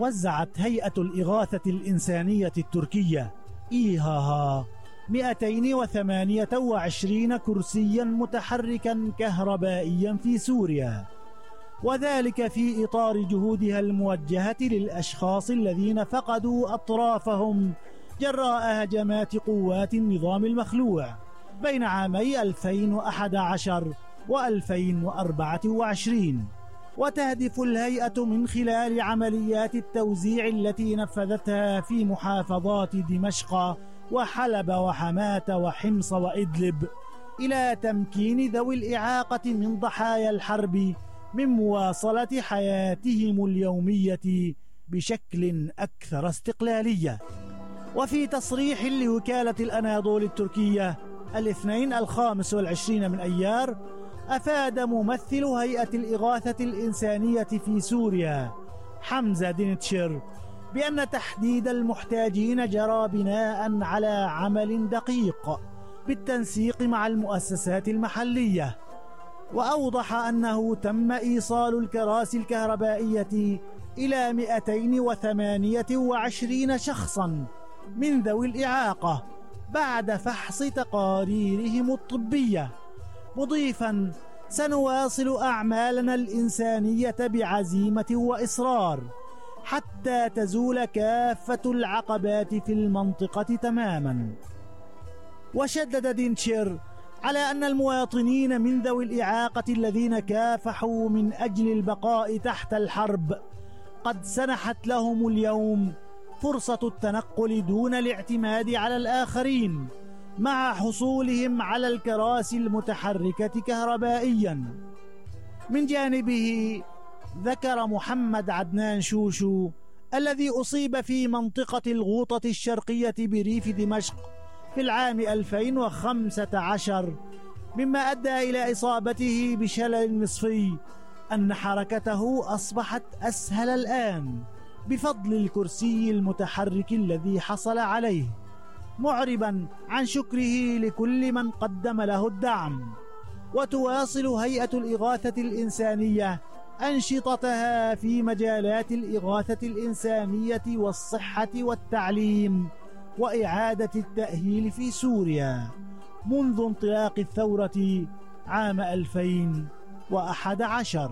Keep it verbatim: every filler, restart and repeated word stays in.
وزعت هيئة الإغاثة الإنسانية التركية إيهاها مئتين وثمانية وعشرين كرسيا متحركا كهربائيا في سوريا، وذلك في إطار جهودها الموجهة للأشخاص الذين فقدوا أطرافهم جراء هجمات قوات النظام المخلوع بين عامي ألفين وأحد عشر وألفين وأربعة وعشرين. وتهدف الهيئة من خلال عمليات التوزيع التي نفذتها في محافظات دمشق وحلب وحماة وحمص وإدلب إلى تمكين ذوي الإعاقة من ضحايا الحرب من مواصلة حياتهم اليومية بشكل أكثر استقلالية. وفي تصريح لوكالة الأناضول التركية الاثنين الخامس والعشرين من أيار، أفاد ممثل هيئة الإغاثة الإنسانية في سوريا حمزة دينتشر بأن تحديد المحتاجين جرى بناء على عمل دقيق بالتنسيق مع المؤسسات المحلية، وأوضح أنه تم إيصال الكراسي الكهربائية إلى مئتين وثمانية وعشرين شخصا من ذوي الإعاقة بعد فحص تقاريرهم الطبية، مضيفا: سنواصل أعمالنا الإنسانية بعزيمة وإصرار حتى تزول كافة العقبات في المنطقة تماما. وشدد دينتشر على أن المواطنين من ذوي الإعاقة الذين كافحوا من أجل البقاء تحت الحرب قد سنحت لهم اليوم فرصة التنقل دون الاعتماد على الآخرين مع حصولهم على الكراسي المتحركة كهربائيا. من جانبه ذكر محمد عدنان شوشو الذي أصيب في منطقة الغوطة الشرقية بريف دمشق في العام ألفين وخمسة عشر مما أدى إلى إصابته بشلل نصفي أن حركته أصبحت أسهل الآن بفضل الكرسي المتحرك الذي حصل عليه، معربا عن شكره لكل من قدم له الدعم. وتواصل هيئة الإغاثة الإنسانية أنشطتها في مجالات الإغاثة الإنسانية والصحة والتعليم وإعادة التأهيل في سوريا منذ انطلاق الثورة عام ألفين وأحد عشر.